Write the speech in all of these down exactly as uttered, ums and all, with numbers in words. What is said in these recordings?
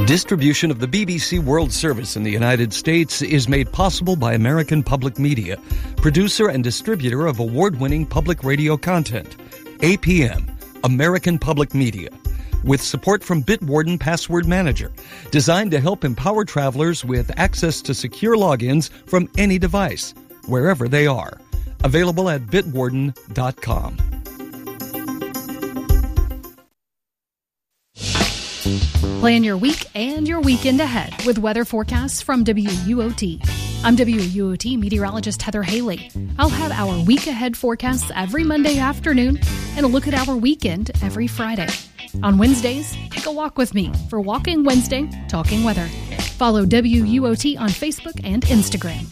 Distribution of the B B C World Service in the United States is made possible by American Public Media, producer and distributor of award-winning public radio content. A P M, American Public Media, with support from Bitwarden Password Manager, designed to help empower travelers with access to secure logins from any device, wherever they are. Available at bitwarden dot com. Plan your week and your weekend ahead with weather forecasts from W U O T. I'm W U O T meteorologist Heather Haley. I'll have our week ahead forecasts every Monday afternoon and a look at our weekend every Friday. On Wednesdays, take a walk with me for Walking Wednesday, Talking Weather. Follow W U O T on Facebook and Instagram.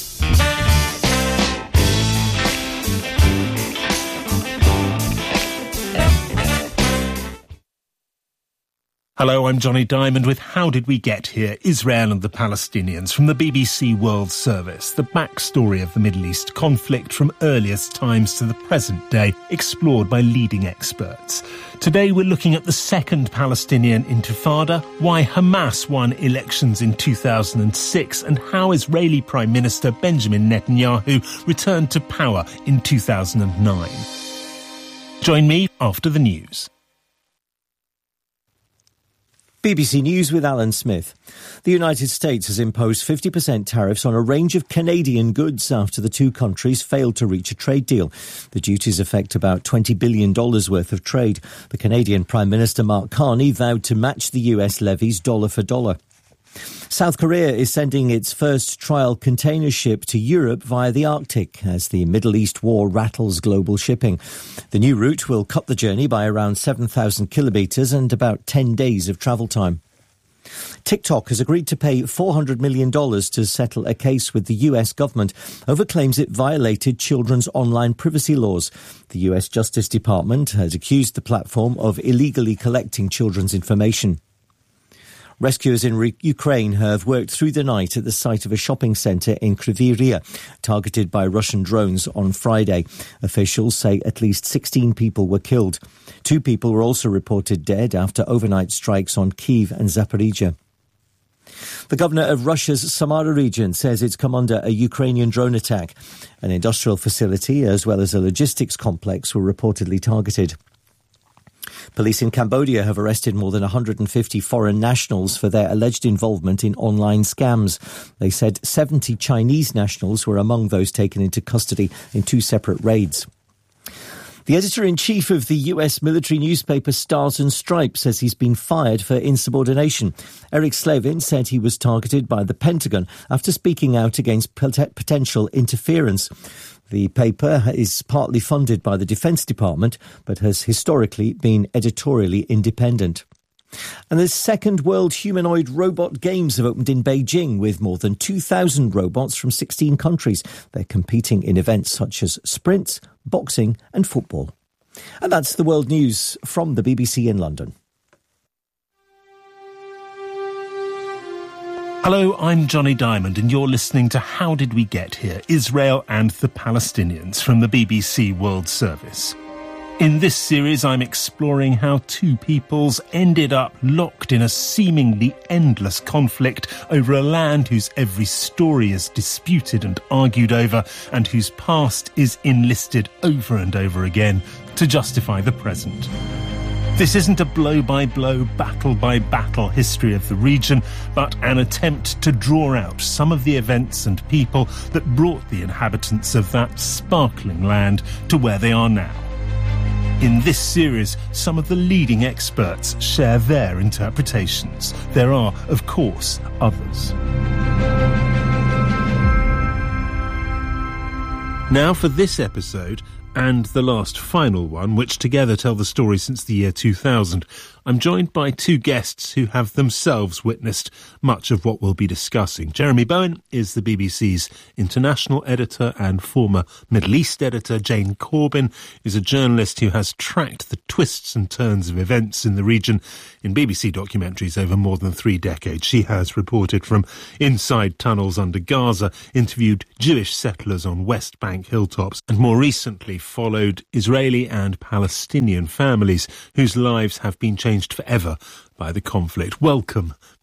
Hello, I'm Johnny Diamond with How Did We Get Here? Israel and the Palestinians from the B B C World Service. The backstory of the Middle East conflict from earliest times to the present day, explored by leading experts. Today we're looking at the second Palestinian Intifada, why Hamas won elections in two thousand six, and how Israeli Prime Minister Benjamin Netanyahu returned to power in two thousand nine. Join me after the news. B B C News with Alan Smith. The United States has imposed fifty percent tariffs on a range of Canadian goods after the two countries failed to reach a trade deal. The duties affect about twenty billion dollars worth of trade. The Canadian Prime Minister Mark Carney vowed to match the U S levies dollar for dollar. South Korea is sending its first trial container ship to Europe via the Arctic as the Middle East war rattles global shipping. The new route will cut the journey by around seven thousand kilometres and about ten days of travel time. TikTok has agreed to pay four hundred million dollars to settle a case with the U S government over claims it violated children's online privacy laws. The U S Justice Department has accused the platform of illegally collecting children's information. Rescuers in Re- Ukraine have worked through the night at the site of a shopping centre in Kryvyi Rih, targeted by Russian drones on Friday. Officials say at least sixteen people were killed. Two people were also reported dead after overnight strikes on Kyiv and Zaporizhzhia. The governor of Russia's Samara region says it's come under a Ukrainian drone attack. An industrial facility as well as a logistics complex were reportedly targeted. Police in Cambodia have arrested more than one hundred fifty foreign nationals for their alleged involvement in online scams. They said seventy Chinese nationals were among those taken into custody in two separate raids. The editor-in-chief of the U S military newspaper Stars and Stripes says he's been fired for insubordination. Eric Slavin said he was targeted by the Pentagon after speaking out against pot- potential interference. The paper is partly funded by the Defence Department, but has historically been editorially independent. And the second World Humanoid Robot Games have opened in Beijing with more than two thousand robots from sixteen countries. They're competing in events such as sprints, boxing and football. And that's the world news from the B B C in London. Hello, I'm Johnny Diamond and you're listening to How Did We Get Here? Israel and the Palestinians from the B B C World Service. In this series, I'm exploring how two peoples ended up locked in a seemingly endless conflict over a land whose every story is disputed and argued over and whose past is enlisted over and over again to justify the present. This isn't a blow-by-blow, battle-by-battle history of the region, but an attempt to draw out some of the events and people that brought the inhabitants of that sparkling land to where they are now. In this series, some of the leading experts share their interpretations. There are, of course, others. Now for this episode, and the last final one, which together tell the story since the year two thousand. I'm joined by two guests who have themselves witnessed much of what we'll be discussing. Jeremy Bowen is the B B C's international editor and former Middle East editor. Jane Corbin is a journalist who has tracked the twists and turns of events in the region in B B C documentaries over more than three decades. She has reported from inside tunnels under Gaza, interviewed Jewish settlers on West Bank hilltops, and more recently followed Israeli and Palestinian families whose lives have been changed forever by the conflict. Welcome,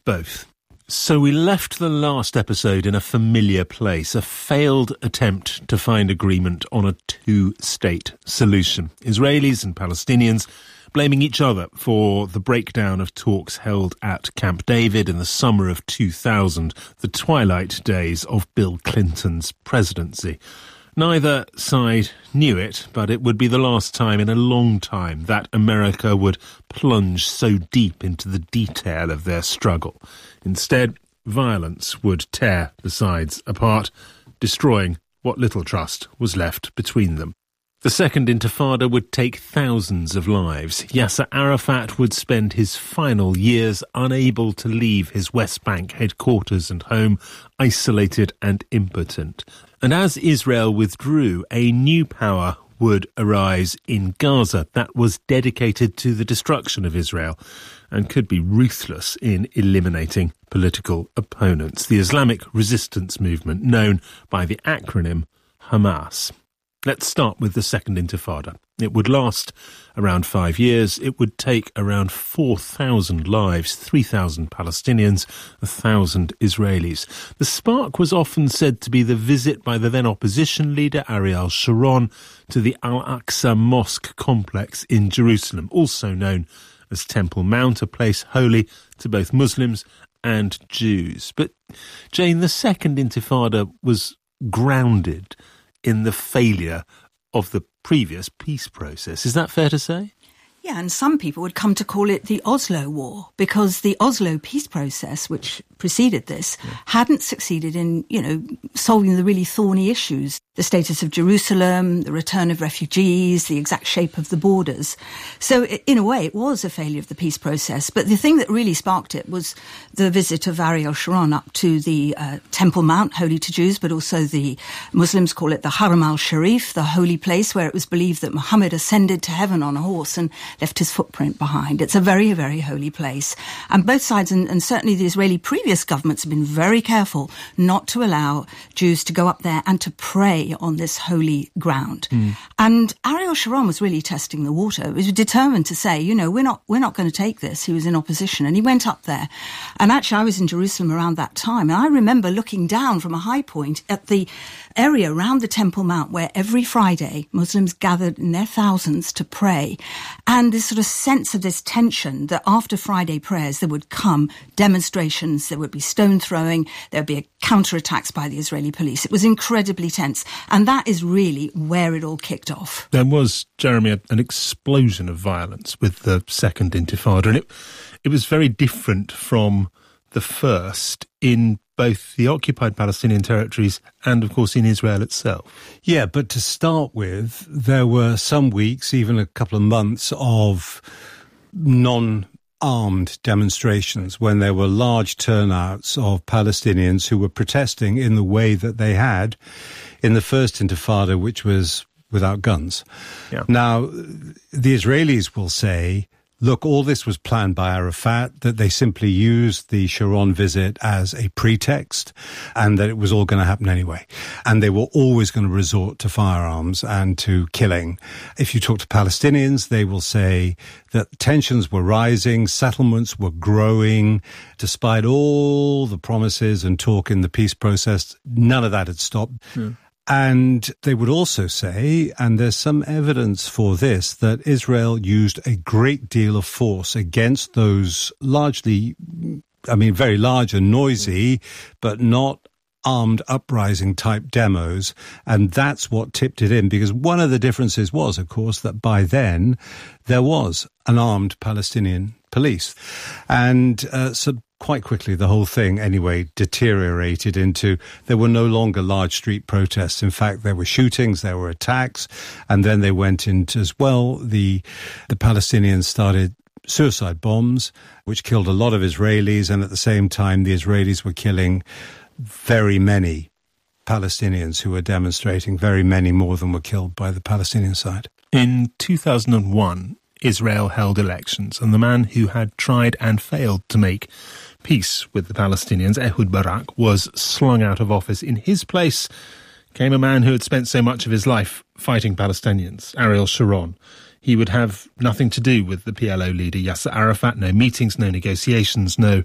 both. So we left the last episode in a familiar place, a failed attempt to find agreement on a two-state solution. Israelis and Palestinians blaming each other for the breakdown of talks held at Camp David in the summer of two thousand, the twilight days of Bill Clinton's presidency. Neither side knew it, but it would be the last time in a long time that America would plunge so deep into the detail of their struggle. Instead, violence would tear the sides apart, destroying what little trust was left between them. The Second Intifada would take thousands of lives. Yasser Arafat would spend his final years unable to leave his West Bank headquarters and home, isolated and impotent. And as Israel withdrew, a new power would arise in Gaza that was dedicated to the destruction of Israel and could be ruthless in eliminating political opponents, the Islamic resistance movement known by the acronym Hamas. Let's start with the Second Intifada. It would last around five years. It would take around four thousand lives, three thousand Palestinians, one thousand Israelis. The spark was often said to be the visit by the then opposition leader Ariel Sharon to the Al-Aqsa Mosque complex in Jerusalem, also known as Temple Mount, a place holy to both Muslims and Jews. But, Jane, the Second Intifada was grounded in the failure of the previous peace process. Is that fair to say? Yeah, and some people would come to call it the Oslo War, because the Oslo peace process, which preceded this, yeah. hadn't succeeded in, you know, solving the really thorny issues. The status of Jerusalem, the return of refugees, the exact shape of the borders. So in a way, it was a failure of the peace process. But the thing that really sparked it was the visit of Ariel Sharon up to the uh, Temple Mount, holy to Jews, but also the Muslims call it the Haram al-Sharif, the holy place where it was believed that Muhammad ascended to heaven on a horse and left his footprint behind. It's a very, very holy place. And both sides, and, and certainly the Israeli previous governments, have been very careful not to allow Jews to go up there and to pray on this holy ground. Mm. And Ariel Sharon was really testing the water. He was determined to say, you know, we're not we're not going to take this. He was in opposition, and he went up there. And actually, I was in Jerusalem around that time, and I remember looking down from a high point at the area around the Temple Mount where every Friday Muslims gathered in their thousands to pray. And this sort of sense of this tension that after Friday prayers there would come demonstrations, there would be stone throwing, there would be a counterattacks by the Israeli police. It was incredibly tense. And that is really where it all kicked off. There was, Jeremy, an explosion of violence with the Second Intifada, and it, it was very different from the first in both the occupied Palestinian territories and, of course, in Israel itself. Yeah, but to start with, there were some weeks, even a couple of months, of non-armed demonstrations when there were large turnouts of Palestinians who were protesting in the way that they had in the First Intifada, which was without guns. Yeah. Now, the Israelis will say, look, all this was planned by Arafat, that they simply used the Sharon visit as a pretext and that it was all going to happen anyway. And they were always going to resort to firearms and to killing. If you talk to Palestinians, they will say that tensions were rising, settlements were growing. Despite all the promises and talk in the peace process, none of that had stopped. Yeah. And they would also say, and there's some evidence for this, that Israel used a great deal of force against those largely, I mean, very large and noisy, but not armed uprising type demos. And that's what tipped it in, because one of the differences was, of course, that by then there was an armed Palestinian police. And uh, so quite quickly, the whole thing, anyway, deteriorated into there were no longer large street protests. In fact, there were shootings, there were attacks, and then they went into, as well, the the Palestinians started suicide bombs, which killed a lot of Israelis, and at the same time, the Israelis were killing very many Palestinians who were demonstrating, very many more than were killed by the Palestinian side. In two thousand one, Israel held elections, and the man who had tried and failed to make peace with the Palestinians, Ehud Barak, was slung out of office. In his place came a man who had spent so much of his life fighting Palestinians, Ariel Sharon. He would have nothing to do with the P L O leader, Yasser Arafat, no meetings, no negotiations, no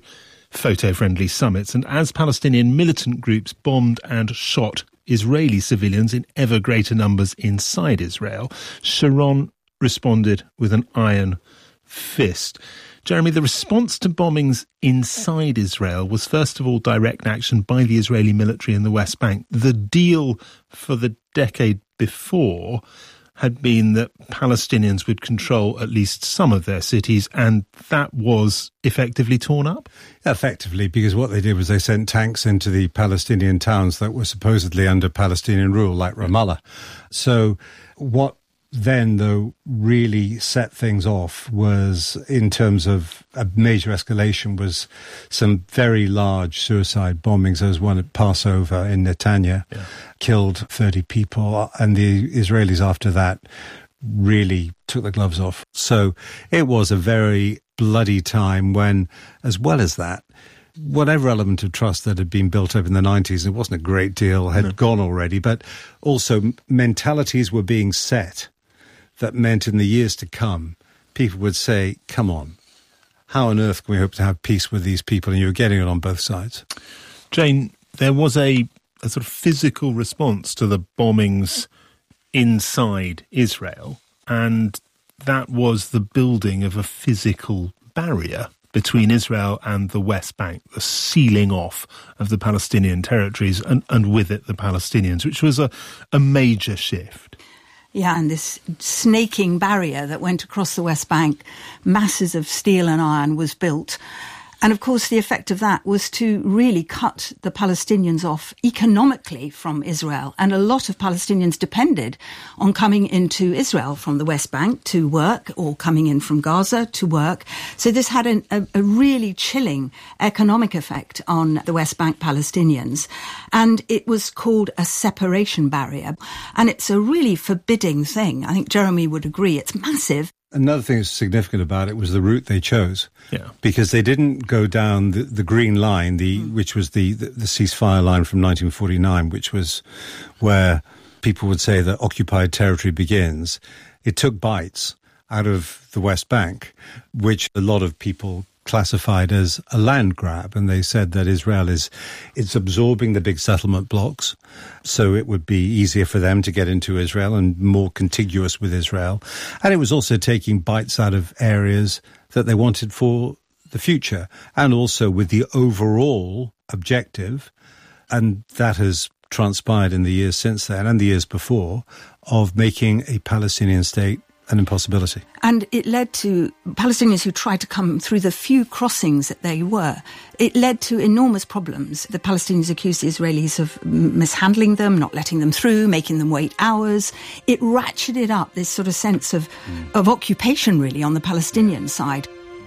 photo-friendly summits. And as Palestinian militant groups bombed and shot Israeli civilians in ever greater numbers inside Israel, Sharon responded with an iron fist. Jeremy, the response to bombings inside Israel was first of all direct action by the Israeli military in the West Bank. The deal for the decade before had been that Palestinians would control at least some of their cities, and that was effectively torn up? Effectively, because what they did was they sent tanks into the Palestinian towns that were supposedly under Palestinian rule, like Ramallah. So what then, though, really set things off was, in terms of a major escalation, was some very large suicide bombings. There was one at Passover in Netanya, yeah. killed thirty people, and the Israelis after that really took the gloves off. So it was a very bloody time when, as well as that, whatever element of trust that had been built up in the nineties, it wasn't a great deal, had no. gone already, but also mentalities were being set that meant in the years to come, people would say, come on, how on earth can we hope to have peace with these people? And you were getting it on both sides. Jane, there was a, a sort of physical response to the bombings inside Israel, and that was the building of a physical barrier between Israel and the West Bank, the sealing off of the Palestinian territories and, and with it the Palestinians, which was a, a major shift. Yeah, and this snaking barrier that went across the West Bank, masses of steel and iron was built. And of course, the effect of that was to really cut the Palestinians off economically from Israel. And a lot of Palestinians depended on coming into Israel from the West Bank to work, or coming in from Gaza to work. So this had an, a, a really chilling economic effect on the West Bank Palestinians. And it was called a separation barrier. And it's a really forbidding thing. I think Jeremy would agree. It's massive. Another thing that's significant about it was the route they chose. Yeah. Because they didn't go down the, the green line, the mm. which was the, the, the ceasefire line from nineteen forty-nine, which was where people would say that occupied territory begins. It took bites out of the West Bank, which a lot of people classified as a land grab, and they said that Israel is it's absorbing the big settlement blocks, so it would be easier for them to get into Israel and more contiguous with Israel. And it was also taking bites out of areas that they wanted for the future, and also with the overall objective, and that has transpired in the years since then and the years before, of making a Palestinian state an impossibility. And it led to Palestinians who tried to come through the few crossings that they were. It led to enormous problems. The Palestinians accused the Israelis of mishandling them, not letting them through, making them wait hours. It ratcheted up this sort of sense of, mm. of occupation, really, on the Palestinian side.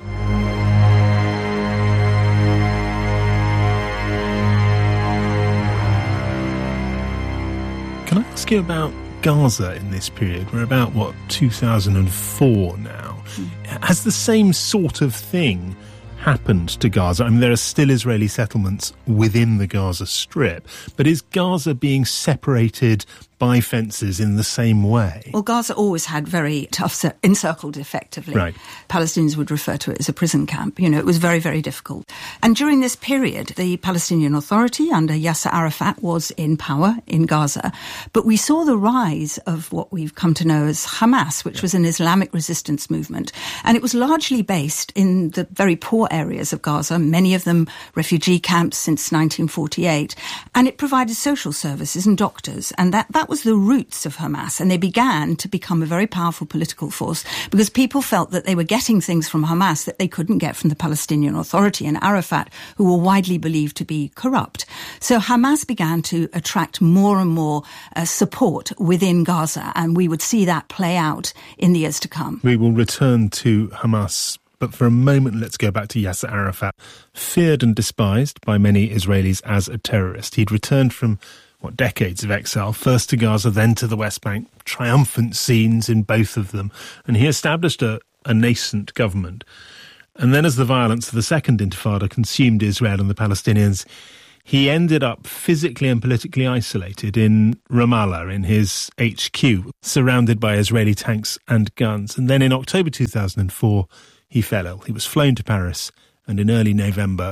Can I ask you about Gaza in this period? We're about, what, two thousand four now. Mm. Has the same sort of thing happened to Gaza? I mean, there are still Israeli settlements within the Gaza Strip, but is Gaza being separated by fences in the same way? Well, Gaza always had very tough, encircled effectively. Right. Palestinians would refer to it as a prison camp. You know, it was very, very difficult. And during this period, the Palestinian Authority under Yasser Arafat was in power in Gaza. But we saw the rise of what we've come to know as Hamas, which was an Islamic resistance movement. And it was largely based in the very poor areas of Gaza, many of them refugee camps since nineteen forty-eight. And it provided social services and doctors. And that, that was the roots of Hamas. And they began to become a very powerful political force because people felt that they were getting things from Hamas that they couldn't get from the Palestinian Authority and Arafat, who were widely believed to be corrupt. So Hamas began to attract more and more uh, support within Gaza. And we would see that play out in the years to come. We will return to Hamas. But for a moment, let's go back to Yasser Arafat, feared and despised by many Israelis as a terrorist. He'd returned from, what, decades of exile, first to Gaza, then to the West Bank, triumphant scenes in both of them. And he established a, a nascent government. And then as the violence of the Second Intifada consumed Israel and the Palestinians, he ended up physically and politically isolated in Ramallah, in his H Q, surrounded by Israeli tanks and guns. And then in October two thousand four, he fell ill. He was flown to Paris, and in early November,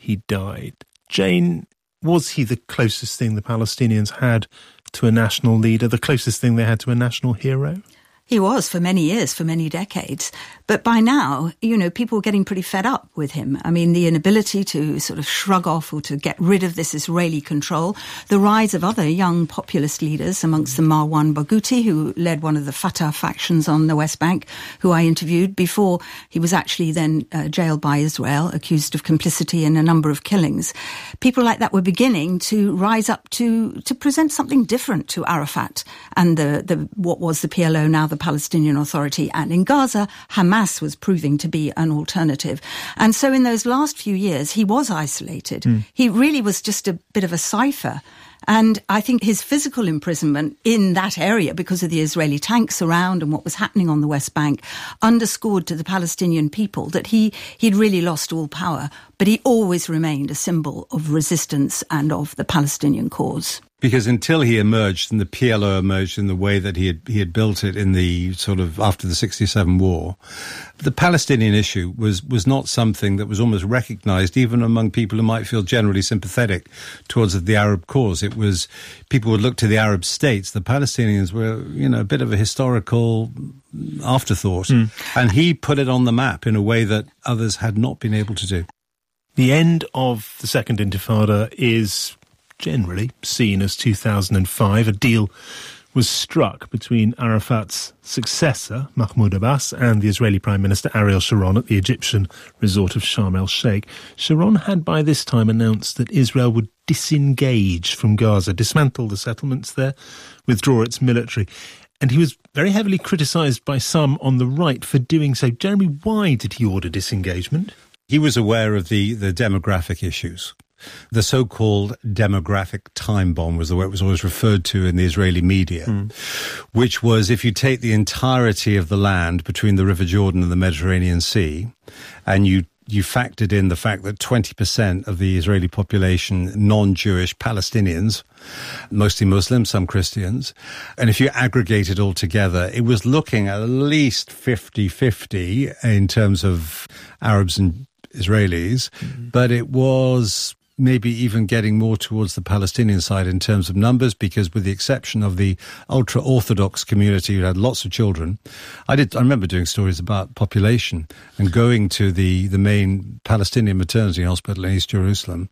he died. Jane, was he the closest thing the Palestinians had to a national leader, the closest thing they had to a national hero? He was for many years, for many decades. But by now, you know, people were getting pretty fed up with him. I mean, the inability to sort of shrug off or to get rid of this Israeli control, the rise of other young populist leaders, amongst them Marwan Barghouti, who led one of the Fatah factions on the West Bank, who I interviewed before he was actually then uh, jailed by Israel, accused of complicity in a number of killings. People like that were beginning to rise up to, to present something different to Arafat and the, the what was the P L O, now the Palestinian Authority. And in Gaza, Hamas was proving to be an alternative. And so in those last few years, he was isolated. Mm. He really was just a bit of a cipher. And I think his physical imprisonment in that area, because of the Israeli tanks around and what was happening on the West Bank, underscored to the Palestinian people that he, he'd really lost all power. But he always remained a symbol of resistance and of the Palestinian cause. Because until he emerged and the P L O emerged in the way that he had he had built it in the sort of after the sixty-seven war, the Palestinian issue was was not something that was almost recognised even among people who might feel generally sympathetic towards the Arab cause. It was people would look to the Arab states. The Palestinians were, you know, a bit of a historical afterthought, mm. and he put it on the map in a way that others had not been able to do. The end of the Second Intifada is generally seen as two thousand five. A deal was struck between Arafat's successor, Mahmoud Abbas, and the Israeli Prime Minister Ariel Sharon at the Egyptian resort of Sharm el-Sheikh. Sharon had by this time announced that Israel would disengage from Gaza, dismantle the settlements there, withdraw its military. And he was very heavily criticised by some on the right for doing so. Jeremy, why did he order disengagement? He was aware of the, the demographic issues. The so-called demographic time bomb was the way it was always referred to in the Israeli media, mm. which was if you take the entirety of the land between the River Jordan and the Mediterranean Sea, and you you factored in the fact that twenty percent of the Israeli population, non-Jewish Palestinians, mostly Muslims, some Christians, and if you aggregate it all together, it was looking at least fifty-fifty in terms of Arabs and Israelis, mm-hmm. but it was maybe even getting more towards the Palestinian side in terms of numbers, because with the exception of the ultra-Orthodox community who had lots of children, I did. I remember doing stories about population and going to the, the main Palestinian maternity hospital in East Jerusalem,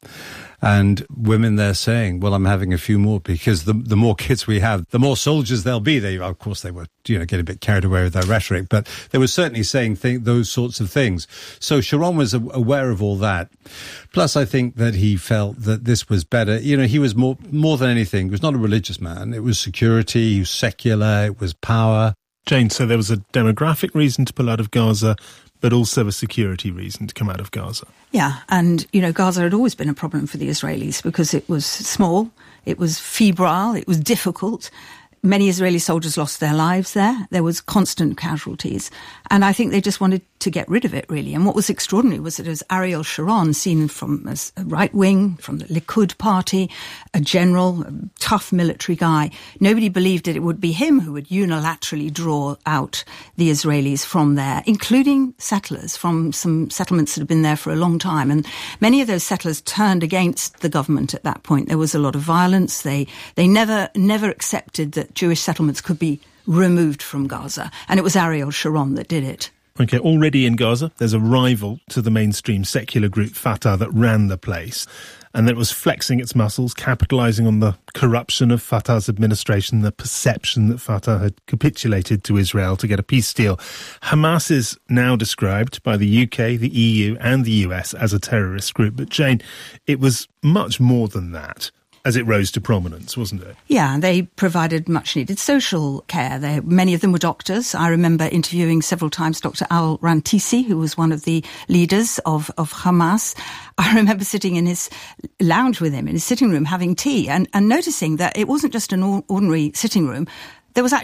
and women there saying, well, I'm having a few more because the the more kids we have, the more soldiers there'll be. They, of course, they were, you know, getting a bit carried away with their rhetoric, but they were certainly saying th- those sorts of things. So Sharon was aware of all that. Plus, I think that he felt that this was better. You know, he was more more than anything, he was not a religious man. It was security, he was secular, it was power. Jane, so there was a demographic reason to pull out of Gaza, but also a security reason to come out of Gaza. Yeah, and, you know, Gaza had always been a problem for the Israelis because it was small, it was febrile, it was difficult. Many Israeli soldiers lost their lives there. There was constant casualties. And I think they just wanted to get rid of it, really. And what was extraordinary was that it was Ariel Sharon, seen from as a right wing, from the Likud party, a general, a tough military guy. Nobody believed that it would be him who would unilaterally draw out the Israelis from there, including settlers from some settlements that had been there for a long time. And many of those settlers turned against the government at that point. There was a lot of violence. They, they never, never accepted that Jewish settlements could be removed from Gaza. And it was Ariel Sharon that did it. OK, already in Gaza, there's a rival to the mainstream secular group Fatah that ran the place. And that it was flexing its muscles, capitalising on the corruption of Fatah's administration, the perception that Fatah had capitulated to Israel to get a peace deal. Hamas is now described by the U K, the E U and the U S as a terrorist group. But Jane, it was much more than that as it rose to prominence, wasn't it? Yeah, they provided much-needed social care. They, many of them were doctors. I remember interviewing several times Doctor Al Rantisi, who was one of the leaders of, of Hamas. I remember sitting in his lounge with him, in his sitting room, having tea, and, and noticing that it wasn't just an ordinary sitting room. There was actually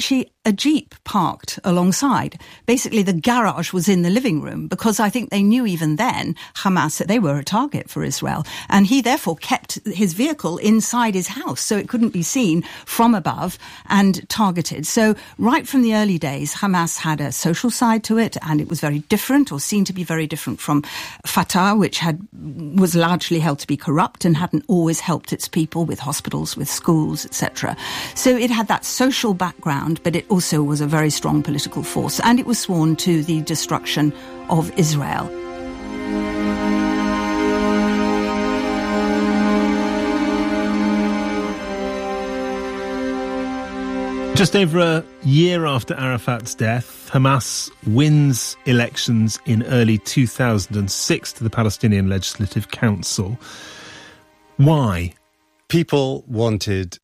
a Jeep parked alongside. Basically, the garage was in the living room because I think they knew even then, Hamas, that they were a target for Israel. And he therefore kept his vehicle inside his house so it couldn't be seen from above and targeted. So right from the early days, Hamas had a social side to it, and it was very different, or seemed to be very different from Fatah, which had was largely held to be corrupt and hadn't always helped its people with hospitals, with schools, et cetera. So it had that social background, but it also was a very strong political force, and it was sworn to the destruction of Israel. Just over a year after Arafat's death, Hamas wins elections in early two thousand six to the Palestinian Legislative Council. Why? People wanted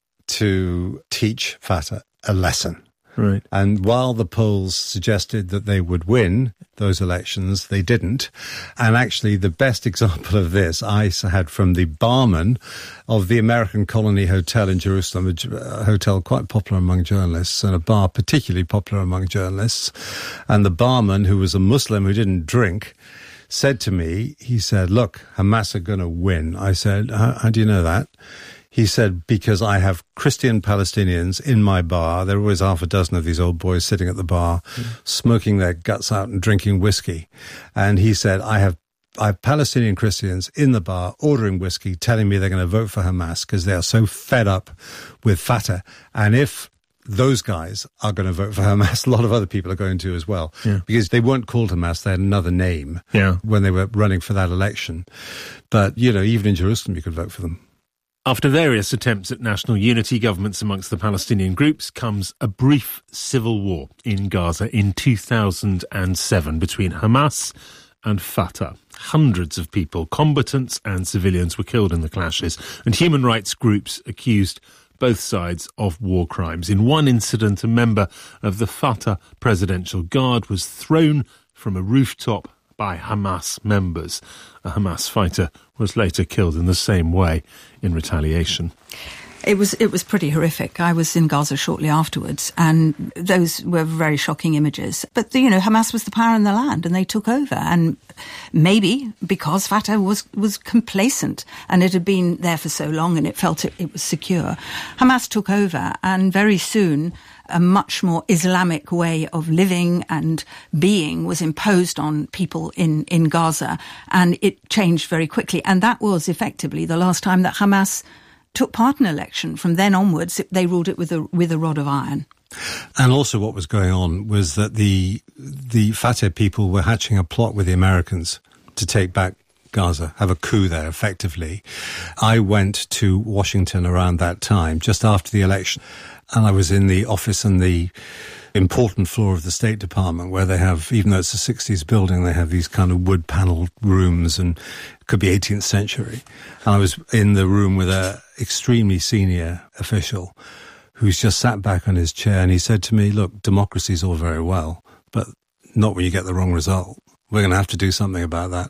to teach Fatah a lesson. Right. And while the polls suggested that they would win those elections, they didn't. And actually, the best example of this I had from the barman of the American Colony Hotel in Jerusalem, a hotel quite popular among journalists, and a bar particularly popular among journalists. And the barman, who was a Muslim who didn't drink, said to me, he said, "Look, Hamas are going to win." I said, how, how do you know that? He said, because I have Christian Palestinians in my bar. There are always half a dozen of these old boys sitting at the bar, mm. smoking their guts out and drinking whiskey. And he said, I have I have Palestinian Christians in the bar ordering whiskey, telling me they're going to vote for Hamas because they are so fed up with Fatah. And if those guys are going to vote for Hamas, a lot of other people are going to as well. Yeah. Because they weren't called Hamas, they had another name yeah. when they were running for that election. But, you know, even in Jerusalem, you could vote for them. After various attempts at national unity, governments amongst the Palestinian groups, comes a brief civil war in Gaza in two thousand seven between Hamas and Fatah. Hundreds of people, combatants and civilians, were killed in the clashes, and human rights groups accused both sides of war crimes. In one incident, a member of the Fatah Presidential Guard was thrown from a rooftop by Hamas members. A Hamas fighter was later killed in the same way in retaliation. It was it was pretty horrific. I was in Gaza shortly afterwards, and those were very shocking images. But, you know, Hamas was the power in the land, and they took over. And maybe because Fatah was, was complacent, and it had been there for so long, and it felt it, it was secure, Hamas took over, and very soon a much more Islamic way of living and being was imposed on people in, in Gaza, and it changed very quickly. And that was effectively the last time that Hamas took part in an election. From then onwards, they ruled it with a with a rod of iron. And also what was going on was that the the Fatah people were hatching a plot with the Americans to take back Gaza, have a coup there, effectively. I went to Washington around that time, just after the election, and I was in the office and the important floor of the State Department where they have, even though it's a sixties building, they have these kind of wood-panelled rooms, and it could be eighteenth century. And I was in the room with a extremely senior official who's just sat back on his chair, and he said to me, look, democracy's all very well, but not when you get the wrong result. We're going to have to do something about that.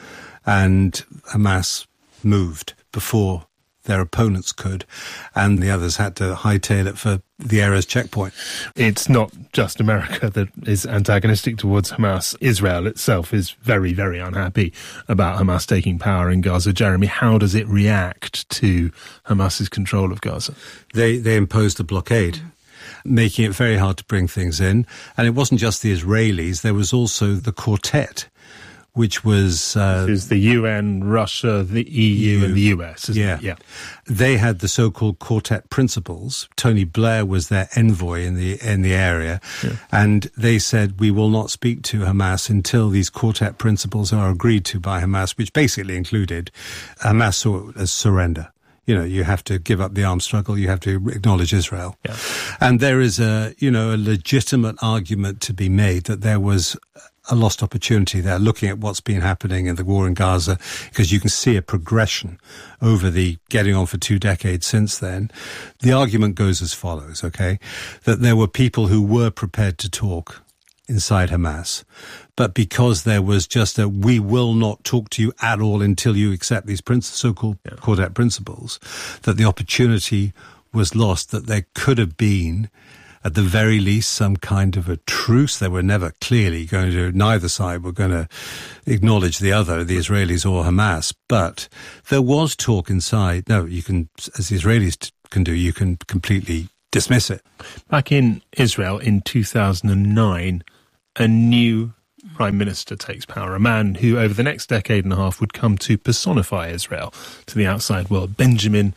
And Hamas moved before their opponents could, and the others had to hightail it for the Erez checkpoint. It's not just America that is antagonistic towards Hamas. Israel itself is very, very unhappy about Hamas taking power in Gaza. Jeremy, how does it react to Hamas's control of Gaza? They, they imposed a blockade, making it very hard to bring things in. And it wasn't just the Israelis, there was also the Quartet, which was... Uh, this is the U N, Russia, the E U, and the U S, isn't yeah. it? Yeah. They had the so-called Quartet principles. Tony Blair was their envoy in the in the area. Yeah. And they said, we will not speak to Hamas until these Quartet principles are agreed to by Hamas, which basically included Hamas saw it as surrender. You know, you have to give up the armed struggle. You have to acknowledge Israel. Yeah. And there is a, you know, a legitimate argument to be made that there was a lost opportunity there, looking at what's been happening in the war in Gaza, because you can see a progression over the getting on for two decades since then. The argument goes as follows, okay, that there were people who were prepared to talk inside Hamas, but because there was just a, we will not talk to you at all until you accept these so-called yeah. Quartet principles, that the opportunity was lost, that there could have been at the very least, some kind of a truce. They were never clearly going to, neither side were going to acknowledge the other, the Israelis or Hamas. But there was talk inside. No, you can, as the Israelis can do, you can completely dismiss it. Back in Israel in two thousand nine, a new Prime Minister takes power, a man who over the next decade and a half would come to personify Israel to the outside world, Benjamin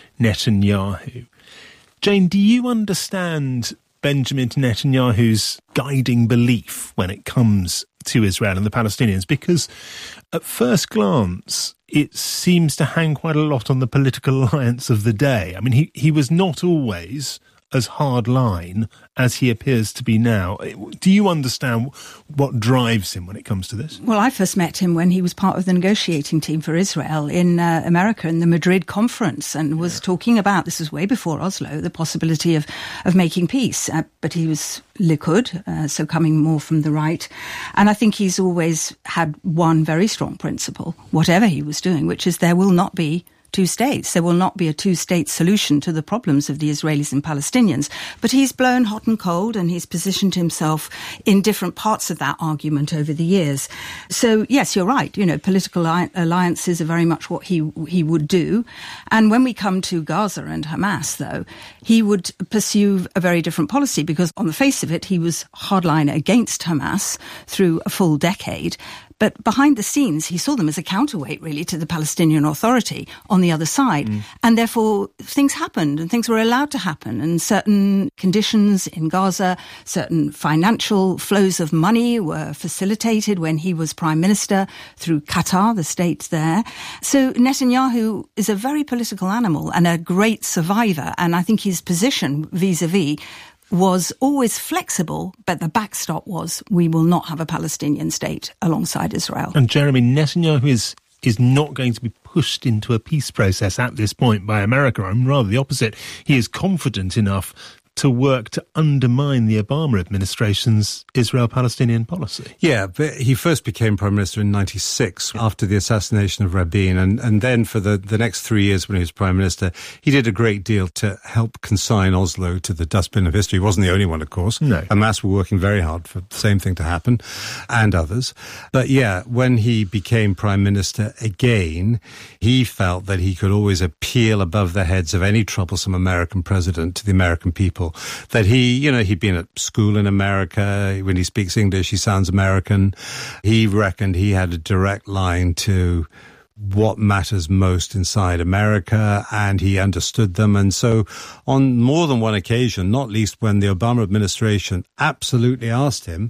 Netanyahu. Jane, do you understand Benjamin Netanyahu's guiding belief when it comes to Israel and the Palestinians? Because at first glance, it seems to hang quite a lot on the political alliance of the day. I mean, he, he was not always as hardline as he appears to be now. Do you understand what drives him when it comes to this? Well, I first met him when he was part of the negotiating team for Israel in uh, America in the Madrid conference, and was yeah. talking about, this was way before Oslo, the possibility of, of making peace. Uh, but he was Likud, uh, so coming more from the right. And I think he's always had one very strong principle, whatever he was doing, which is there will not be two states. There will not be a two-state solution to the problems of the Israelis and Palestinians. But he's blown hot and cold, and he's positioned himself in different parts of that argument over the years. So, yes, you're right. You know, political alliances are very much what he he would do. And when we come to Gaza and Hamas, though, he would pursue a very different policy, because on the face of it, he was hardline against Hamas through a full decade. But behind the scenes, he saw them as a counterweight, really, to the Palestinian Authority on the other side. Mm. And therefore, things happened, and things were allowed to happen. And certain conditions in Gaza, certain financial flows of money were facilitated when he was Prime Minister through Qatar, the state there. So Netanyahu is a very political animal and a great survivor. And I think his position vis-a-vis was always flexible, but the backstop was we will not have a Palestinian state alongside Israel. And Jeremy, Netanyahu is is not going to be pushed into a peace process at this point by America. I'm rather the opposite. He is confident enough to work to undermine the Obama administration's Israel-Palestinian policy. Yeah, but he first became Prime Minister in ninety-six after the assassination of Rabin. And, and then for the, the next three years when he was Prime Minister, he did a great deal to help consign Oslo to the dustbin of history. He wasn't the only one, of course. No. Hamas were working very hard for the same thing to happen, and others. But yeah, when he became Prime Minister again, he felt that he could always appeal above the heads of any troublesome American president to the American people. That he, you know, he'd been at school in America. When he speaks English, he sounds American. He reckoned he had a direct line to what matters most inside America, and he understood them. And so on more than one occasion, not least when the Obama administration absolutely asked him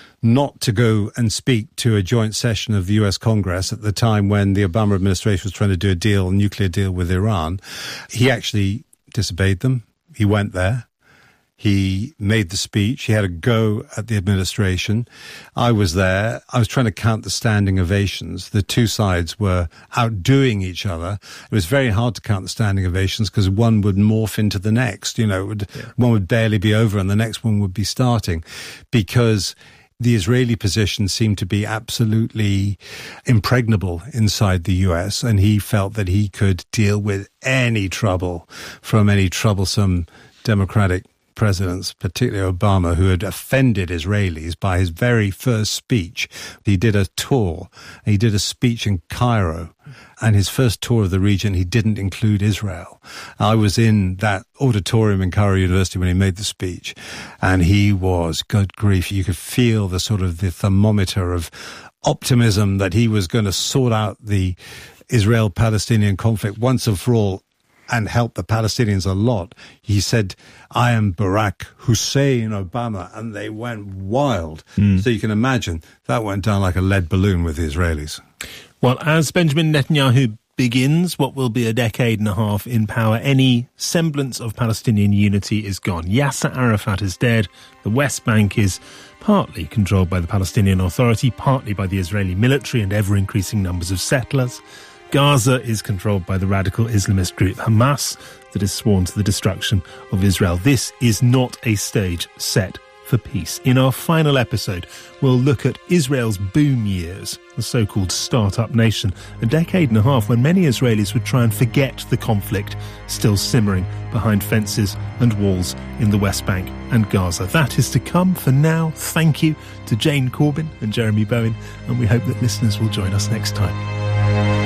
not to go and speak to a joint session of the U S Congress at the time when the Obama administration was trying to do a deal, a nuclear deal with Iran, he actually disobeyed them. He went there. He made the speech. He had a go at the administration. I was there. I was trying to count the standing ovations. The two sides were outdoing each other. It was very hard to count the standing ovations because one would morph into the next. You know, it would, yeah. one would barely be over and the next one would be starting, because the Israeli position seemed to be absolutely impregnable inside the U S, and he felt that he could deal with any trouble from any troublesome Democratic presidents, particularly Obama, who had offended Israelis by his very first speech. He did a tour. He did a speech in Cairo. And his first tour of the region, he didn't include Israel. I was in that auditorium in Cairo University when he made the speech. And he was, good grief, you could feel the sort of the thermometer of optimism that he was going to sort out the Israel-Palestinian conflict once and for all, and help the Palestinians a lot. He said, I am Barack Hussein Obama, and they went wild. Mm. So you can imagine that went down like a lead balloon with the Israelis. Well, as Benjamin Netanyahu begins what will be a decade and a half in power, any semblance of Palestinian unity is gone. Yasser Arafat is dead. The West Bank is partly controlled by the Palestinian Authority, partly by the Israeli military and ever-increasing numbers of settlers. Gaza is controlled by the radical Islamist group Hamas that is sworn to the destruction of Israel. This is not a stage set for peace. In our final episode, we'll look at Israel's boom years, the so-called start-up nation, a decade and a half when many Israelis would try and forget the conflict still simmering behind fences and walls in the West Bank and Gaza. That is to come. For now, thank you to Jane Corbin and Jeremy Bowen, and we hope that listeners will join us next time.